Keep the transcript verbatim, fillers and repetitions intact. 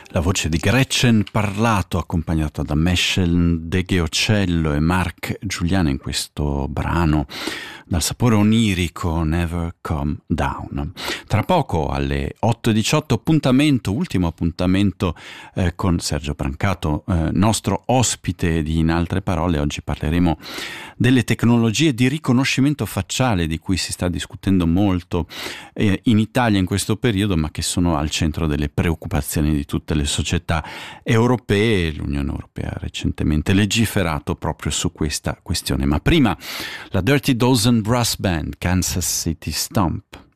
La voce di Gretchen Parlato, accompagnata da Meshel Degeocello e Mark Giuliano in questo brano dal sapore onirico Never Come Down. Tra poco alle otto e diciotto appuntamento, ultimo appuntamento eh, con Sergio Brancato, eh, nostro ospite di In Altre Parole. Oggi parleremo delle tecnologie di riconoscimento facciale di cui si sta discutendo molto eh, in Italia in questo periodo, ma che sono al centro delle preoccupazioni di tutte le società europee. L'Unione Europea ha recentemente legiferato proprio su questa questione. Ma prima la Dirty Dozen Brass Band, Kansas City Stomp.